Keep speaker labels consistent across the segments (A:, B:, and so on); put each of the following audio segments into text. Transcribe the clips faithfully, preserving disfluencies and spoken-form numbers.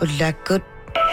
A: Ullakut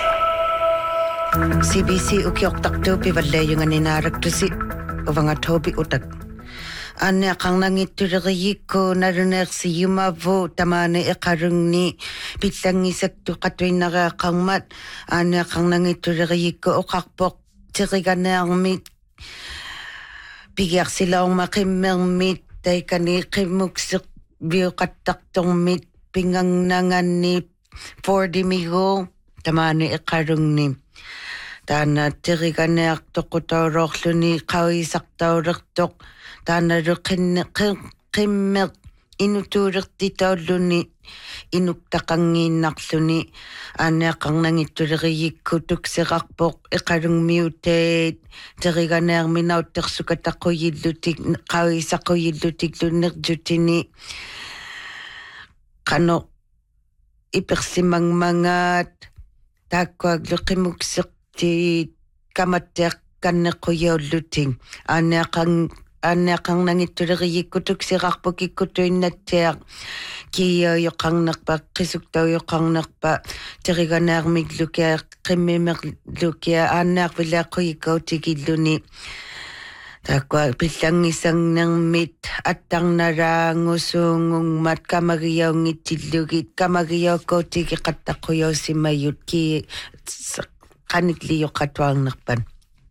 A: C B C ukioktaktupi vallayungan inaraktusi uvangatobi utak. Ane kang nangitturiyiko narunersi yumavo tamane ekarungni pitlangisaktu katwinaga kangmat. Ane kang nangitturiyiko ukakpok tiriganermit pigersilaong makimmermit taikani kimuksik biokattaktormit pingang nangani forty migo tamane ekarungni. Tana tiriganeak tokutaurokluni kawisaktauriktok tana rukin kimmek inuturiktitaluni inuktakanginnakluni aneakang nangitturiyikku tuksirakpok ekarung miuteet tiriganeak minautersukatakoyillutik kawisakoyillutik lunirjutini kano ipersimangmangat takwag lukimuksik ti kamatek kannequyulluting aneaqang aneaqang nangitturiyikku tuksirarpuk ikkutuinnattiaq kiyoyoqarnerpa qisuktauyoqarnerpa teriganearmiklukia qimmimerlukia aaneaq vilaaquyikautikilluni takwa pillangisannermit attarnaraangusuungungmat kamagiyaungitillugit kamagiyaukauttiki qattaquyausimayut ki qanikliyoqatuarnerpan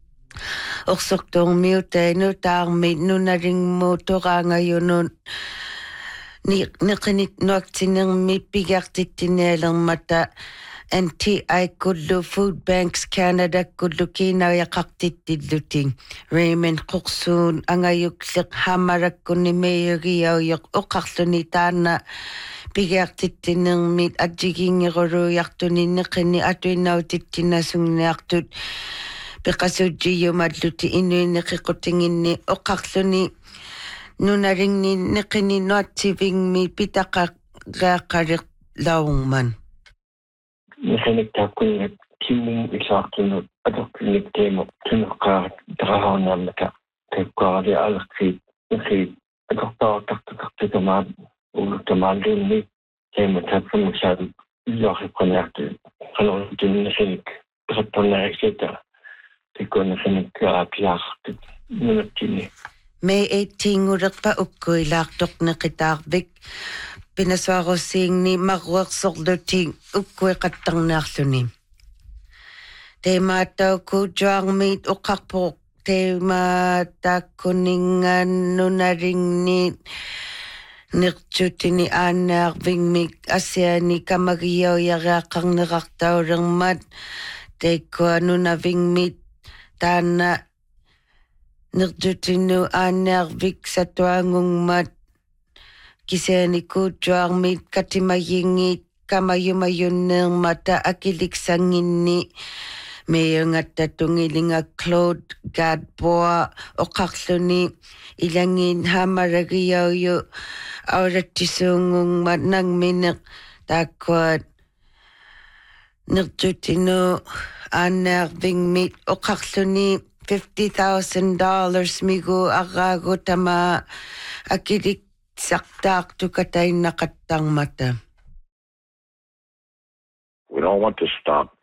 A: orsortuormiutainu taarmit nunaringmuutoraangayunun ni neqinit nuaktinermi pigartittinialermata N T I kullu Food Banks Canada kullu kiinayaqartittilluting Raymond Qursuun angayukliq hamarakkunni meeyogiauyoq oqarluni taana pigartittinermit atjigingeruluyartuni neqini atuinnautittinasungniartut piqasujiyumalluti inuineqiqutinginni oqarluni nunaringni neqini nuatsivingmi pitaqaqaaqariq laungman
B: Nixanik taakkunniat kimming isaartunut atorkinik teemo tuneqqaarat tarahaarnaamaka taakkuarali alerqiit nixi atortaartartutartutamaat uluttamaalluunni teemo taakkumuksaat illuarriqqaniartu qanortunnixinik qattornariksita tikkunnixinik piaartut nunattini
A: May eighteenth ureqpa ukkuilaartoqneqitaarvik pinasuarusiingni marruersorluting ukkuiqattarnaarluni teemaatauku juarmiit uqqarpoq teemaataakkuningan nunaringni nirtutini aannaarvingmik asiani kamagiyauyariaqqarnerartaulermat teikkua nunavingmit taana nirtutinu aannaarvik satuangungmat kisianikkuutjuarmit katimayingit kamayumayunneermata akiliksanginni meeyungattatungilinga Claude Gadbois oqarluni ilangin hamaragiyauyu aurattissuungungmat nangmineq taakkuat nirtutinu aannaarvingmit oqarluni fifty thousand dollars migu arraagutama akilik saktaartukatainaqattarmata.
C: We don't want to stop